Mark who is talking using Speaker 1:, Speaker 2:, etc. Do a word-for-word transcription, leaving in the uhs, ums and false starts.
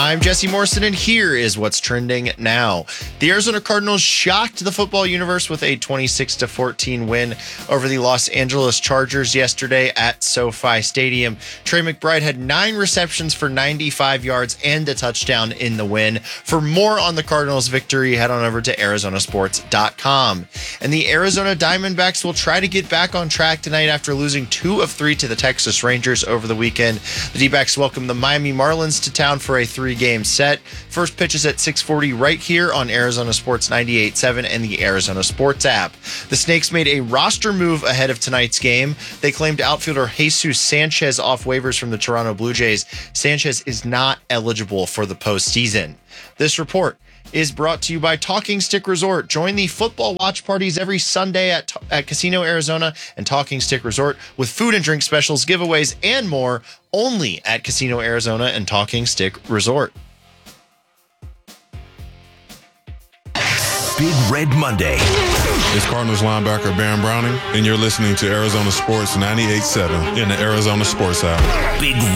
Speaker 1: I'm Jesse Morrison, and here is what's trending now. The Arizona Cardinals shocked the football universe with a twenty-six to fourteen win over the Los Angeles Chargers yesterday at SoFi Stadium. Trey McBride had nine receptions for ninety-five yards and a touchdown in the win. For more on the Cardinals' victory, head on over to Arizona Sports dot com. And the Arizona Diamondbacks will try to get back on track tonight after losing two of three to the Texas Rangers over the weekend. The D-backs welcome the Miami Marlins to town for a three-game set. First pitch is at six forty right here on Arizona Sports ninety-eight point seven and the Arizona Sports app. The Snakes made a roster move ahead of tonight's game. They claimed outfielder Jesus Sanchez off waivers from the Toronto Blue Jays. Sanchez is not eligible for the postseason. This report is brought to you by Talking Stick Resort. Join the football watch parties every Sunday at, at Casino Arizona and Talking Stick Resort with food and drink specials, giveaways, and more only at Casino Arizona and Talking Stick Resort.
Speaker 2: Big Red Monday.
Speaker 3: It's Cardinals linebacker Baron Browning, and you're listening to Arizona Sports ninety-eight point seven in the Arizona Sports app.
Speaker 2: Big